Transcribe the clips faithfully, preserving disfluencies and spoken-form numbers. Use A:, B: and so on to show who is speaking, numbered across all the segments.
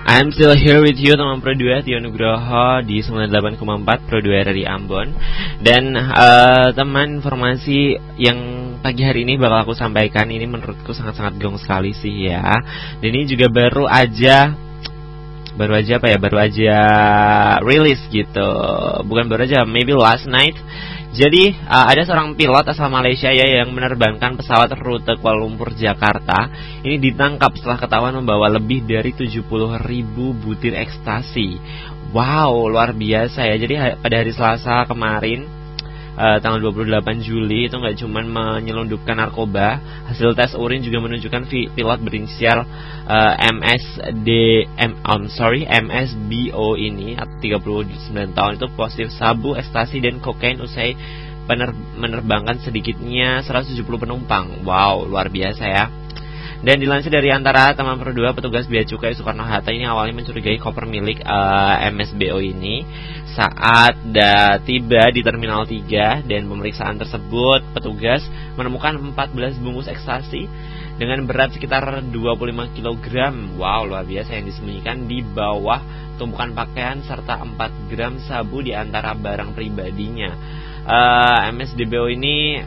A: I'm still here with you teman Pro dua, Tio Nugroho di sembilan puluh delapan koma empat Pro dua dari Ambon. Dan uh, teman, informasi yang pagi hari ini bakal aku sampaikan ini menurutku sangat-sangat gong sekali sih ya. Dan ini juga baru aja Baru aja apa ya, baru aja rilis gitu. Bukan baru aja, maybe last night. Jadi uh, ada seorang pilot asal Malaysia ya yang menerbangkan pesawat rute Kuala Lumpur Jakarta. Ini ditangkap setelah ketahuan membawa lebih dari tujuh puluh ribu butir ekstasi. Wow, luar biasa ya. Jadi ha- pada hari Selasa kemarin, uh, tanggal dua puluh delapan Juli, itu nggak cuma menyelundupkan narkoba, hasil tes urin juga menunjukkan vi- pilot berinisial uh, M S D M I'm sorry M S B O ini atau tiga puluh sembilan tahun itu positif sabu, ekstasi dan kokain usai pener- menerbangkan sedikitnya seratus tujuh puluh penumpang. Wow, luar biasa ya. Dan dilansir dari Antara teman Pro dua, petugas Bea Cukai Soekarno-Hatta ini awalnya mencurigai koper milik uh, M S B O ini saat da, tiba di Terminal tiga. Dan pemeriksaan tersebut petugas menemukan empat belas bungkus ekstasi dengan berat sekitar dua puluh lima kilogram. Wow, luar biasa, yang disembunyikan di bawah tumpukan pakaian serta empat gram sabu di antara barang pribadinya. uh, M S B O ini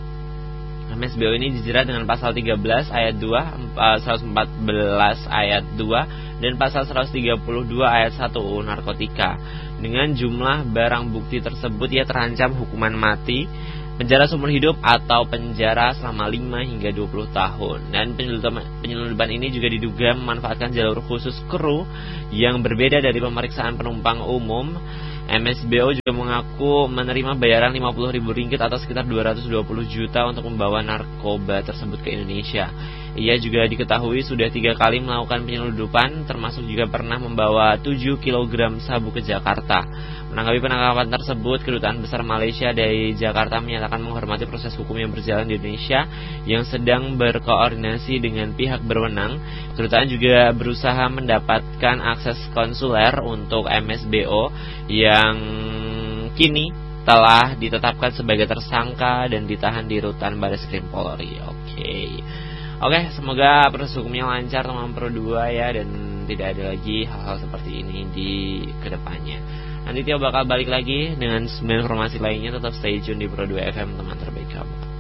A: M S B O ini dijerat dengan pasal tiga belas ayat dua, seratus empat belas ayat dua, dan pasal seratus tiga puluh dua ayat satu U U Narkotika. Dengan jumlah barang bukti tersebut, ia terancam hukuman mati, penjara seumur hidup, atau penjara selama lima hingga dua puluh tahun. Dan penyelundupan ini juga diduga memanfaatkan jalur khusus kru yang berbeda dari pemeriksaan penumpang umum. M S B O juga mengaku menerima bayaran lima puluh ribu ringgit atau sekitar dua ratus dua puluh juta untuk membawa narkoba tersebut ke Indonesia. Ia juga diketahui sudah tiga kali melakukan penyelundupan, termasuk juga pernah membawa tujuh kilogram sabu ke Jakarta. Menanggapi penangkapan tersebut, Kedutaan Besar Malaysia dari Jakarta menyatakan menghormati proses hukum yang berjalan di Indonesia yang sedang berkoordinasi dengan pihak berwenang. Kedutaan juga berusaha mendapatkan akses konsuler untuk M S B O yang kini telah ditetapkan sebagai tersangka dan ditahan di Rutan Bareskrim Polri. Oke, okay. Oke, okay, semoga proses hukumnya lancar teman Pro dua ya, dan tidak ada lagi hal-hal seperti ini di kedepannya. Nanti Tio bakal balik lagi dengan sembilan informasi lainnya. Tetap stay tune di Pro dua F M teman terbaik.